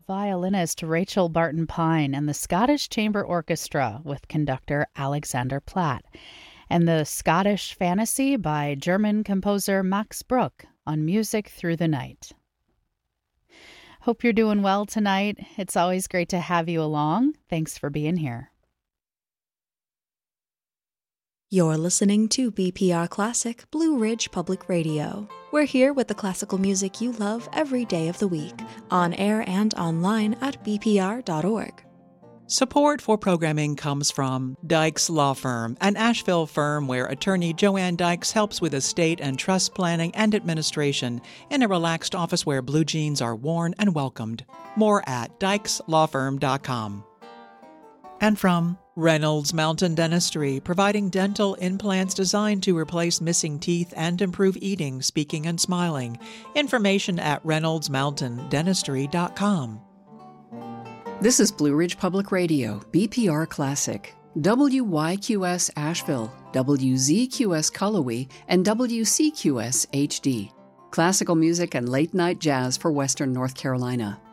violinist Rachel Barton Pine and the Scottish Chamber Orchestra with conductor Alexander Platt, and the Scottish Fantasy by German composer Max Bruch on Music Through the Night. Hope you're doing well tonight. It's always great to have you along. Thanks for being here. You're listening to BPR Classic Blue Ridge Public Radio. We're here with the classical music you love every day of the week, on air and online at bpr.org. Support for programming comes from Dykes Law Firm, an Asheville firm where attorney Joanne Dykes helps with estate and trust planning and administration in a relaxed office where blue jeans are worn and welcomed. More at dykeslawfirm.com. And from Reynolds Mountain Dentistry, providing dental implants designed to replace missing teeth and improve eating, speaking, and smiling. Information at reynoldsmountaindentistry.com. This is Blue Ridge Public Radio, BPR Classic. WYQS Asheville, WZQS Cullowhee, and WCQS HD. Classical music and late-night jazz for Western North Carolina.